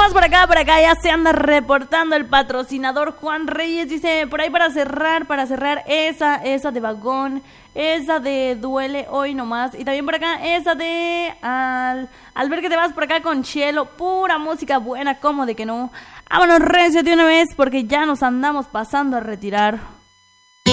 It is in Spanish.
más por acá, ya se anda reportando el patrocinador Juan Reyes, dice, por ahí para cerrar esa de Vagón, esa de Duele Hoy Nomás, y también por acá esa de al ver que te vas por acá con Cielo, pura música buena, como de que no. Vámonos recio de una vez porque ya nos andamos pasando a retirar.